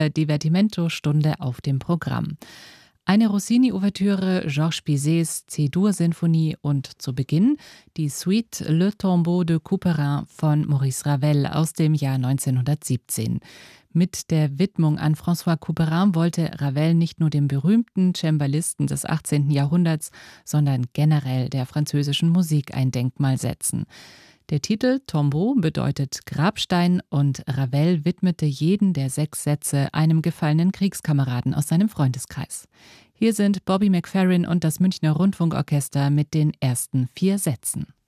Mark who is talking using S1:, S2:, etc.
S1: Divertimento-Stunde auf dem Programm. Eine Rossini-Ouvertüre, Georges Bizets C-Dur-Sinfonie und zu Beginn die Suite Le Tombeau de Couperin von Maurice Ravel aus dem Jahr 1917. Mit der Widmung an François Couperin wollte Ravel nicht nur dem berühmten Cembalisten des 18. Jahrhunderts, sondern generell der französischen Musik ein Denkmal setzen. Der Titel Tombeau bedeutet Grabstein und Ravel widmete jeden der 6 Sätze einem gefallenen Kriegskameraden aus seinem Freundeskreis. Hier sind Bobby McFerrin und das Münchner Rundfunkorchester mit den ersten 4 Sätzen.